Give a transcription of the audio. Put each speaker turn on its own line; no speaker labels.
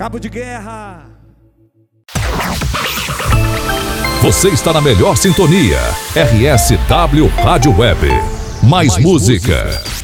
Cabo de Guerra.
Você está na melhor sintonia. RSW Rádio Web. Mais música.